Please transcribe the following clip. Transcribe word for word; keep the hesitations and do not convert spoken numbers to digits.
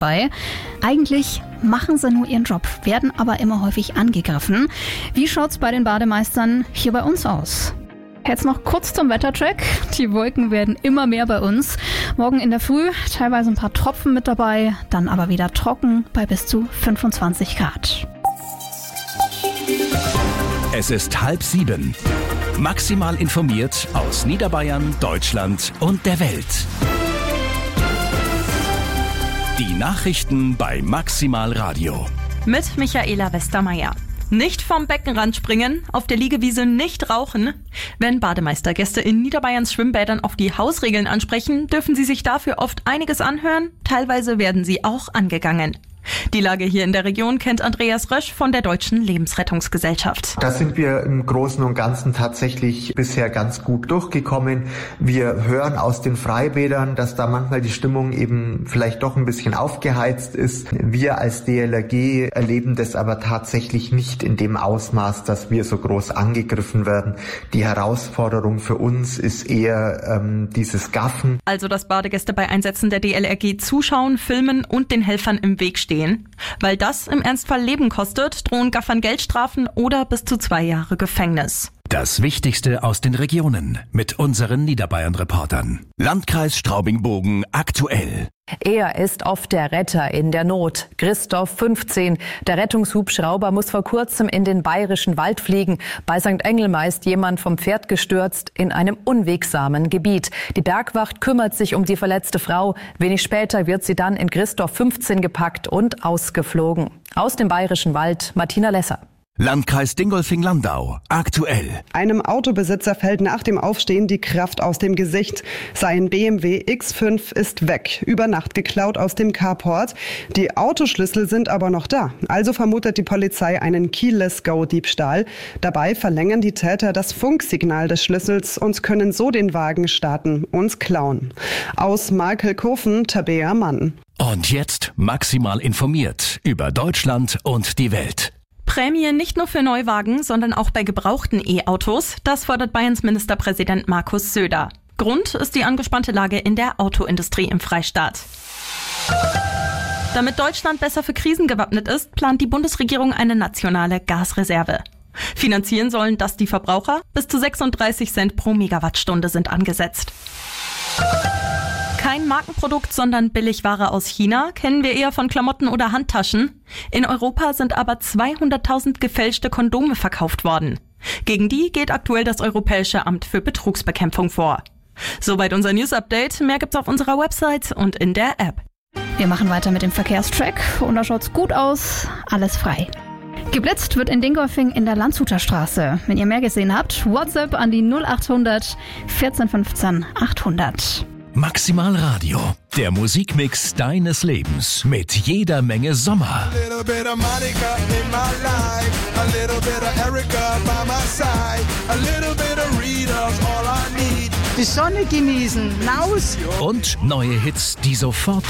bei. Eigentlich machen sie nur ihren Job, werden aber immer häufig angegriffen. Wie schaut's bei den Bademeistern hier bei uns aus? Jetzt noch kurz zum Wettercheck. Die Wolken werden immer mehr bei uns. Morgen in der Früh teilweise ein paar Tropfen mit dabei, dann aber wieder trocken bei bis zu fünfundzwanzig Grad. Es ist halb sieben. Maximal informiert aus Niederbayern, Deutschland und der Welt. Die Nachrichten bei Maximal Radio. Mit Michaela Westermeier. Nicht vom Beckenrand springen, auf der Liegewiese nicht rauchen. Wenn Bademeistergäste in Niederbayerns Schwimmbädern auf die Hausregeln ansprechen, dürfen sie sich dafür oft einiges anhören. Teilweise werden sie auch angegangen. Die Lage hier in der Region kennt Andreas Rösch von der Deutschen Lebensrettungsgesellschaft. Da sind wir im Großen und Ganzen tatsächlich bisher ganz gut durchgekommen. Wir hören aus den Freibädern, dass da manchmal die Stimmung eben vielleicht doch ein bisschen aufgeheizt ist. Wir als D L R G erleben das aber tatsächlich nicht in dem Ausmaß, dass wir so groß angegriffen werden. Die Herausforderung für uns ist eher ähm, dieses Gaffen. Also dass Badegäste bei Einsätzen der D L R G zuschauen, filmen und den Helfern im Weg stehen. Weil das im Ernstfall Leben kostet, drohen Gaffern Geldstrafen oder bis zu zwei Jahre Gefängnis. Das Wichtigste aus den Regionen mit unseren Niederbayern-Reportern. Landkreis Straubing-Bogen aktuell. Er ist oft der Retter in der Not. Christoph, fünfzehn. Der Rettungshubschrauber muss vor kurzem in den bayerischen Wald fliegen. Bei Sankt Engelmar ist jemand vom Pferd gestürzt in einem unwegsamen Gebiet. Die Bergwacht kümmert sich um die verletzte Frau. Wenig später wird sie dann in Christoph, fünfzehn gepackt und ausgeflogen. Aus dem bayerischen Wald, Martina Lesser. Landkreis Dingolfing-Landau, aktuell. Einem Autobesitzer fällt nach dem Aufstehen die Kraft aus dem Gesicht. Sein B M W X fünf ist weg, über Nacht geklaut aus dem Carport. Die Autoschlüssel sind aber noch da. Also vermutet die Polizei einen Keyless-Go-Diebstahl. Dabei verlängern die Täter das Funksignal des Schlüssels und können so den Wagen starten und klauen. Aus Markelkofen, Tabea Mann. Und jetzt maximal informiert über Deutschland und die Welt. Prämie nicht nur für Neuwagen, sondern auch bei gebrauchten E-Autos. Das fordert Bayerns Ministerpräsident Markus Söder. Grund ist die angespannte Lage in der Autoindustrie im Freistaat. Damit Deutschland besser für Krisen gewappnet ist, plant die Bundesregierung eine nationale Gasreserve. Finanzieren sollen das die Verbraucher. Bis zu sechsunddreißig Cent pro Megawattstunde sind angesetzt. Kein Markenprodukt, sondern Billigware aus China, kennen wir eher von Klamotten oder Handtaschen. In Europa sind aber zweihunderttausend gefälschte Kondome verkauft worden. Gegen die geht aktuell das Europäische Amt für Betrugsbekämpfung vor. Soweit unser News-Update. Mehr gibt's auf unserer Website und in der App. Wir machen weiter mit dem Verkehrstrack und da schaut's gut aus. Alles frei. Geblitzt wird in Dingolfing in der Landshuter Straße. Wenn ihr mehr gesehen habt, WhatsApp an die null achthundert vierzehn fünfzehn achthundert. Maximal Radio, der Musikmix deines Lebens mit jeder Menge Sommer. Die Sonne genießen, raus! Und neue Hits, die sofort